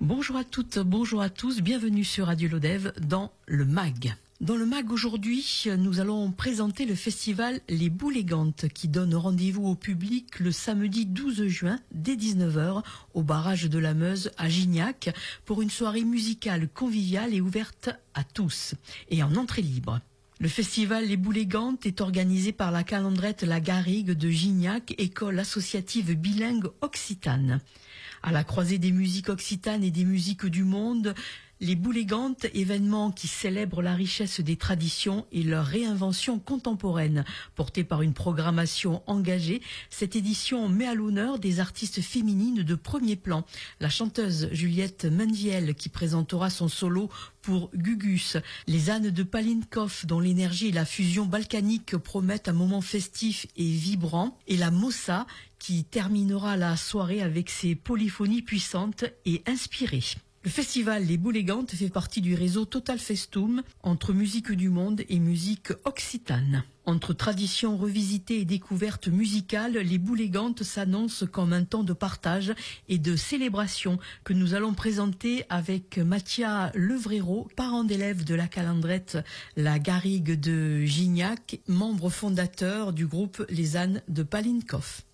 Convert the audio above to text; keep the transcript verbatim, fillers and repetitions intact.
Bonjour à toutes, bonjour à tous, bienvenue sur Radio Lodève dans le MAG. Dans le MAG aujourd'hui, nous allons présenter le festival Les Boulégantes qui donne rendez-vous au public le samedi douze juin dès dix-neuf heures au barrage de la Meuse à Gignac pour une soirée musicale conviviale et ouverte à tous et en entrée libre. Le festival Les Boulégantes est organisé par la calendrette La Garrigue de Gignac, école associative bilingue occitane. À la croisée des musiques occitanes et des musiques du monde, les Boulégantes, événements qui célèbrent la richesse des traditions et leur réinvention contemporaine. Portée par une programmation engagée, cette édition met à l'honneur des artistes féminines de premier plan. La chanteuse Juliette Mendiel qui présentera son solo pour Gugus, les ânes de Palinkov dont l'énergie et la fusion balkanique promettent un moment festif et vibrant, et la Mossa qui terminera la soirée avec ses polyphonies puissantes et inspirées. Le festival Les Boulégantes fait partie du réseau Total Festum entre musique du monde et musique occitane. Entre traditions revisitées et découvertes musicales, Les Boulégantes s'annoncent comme un temps de partage et de célébration que nous allons présenter avec Mathia Levréro, parent d'élève de la calendrette La Garrigue de Gignac, membre fondateur du groupe Les ânes de Palinkov.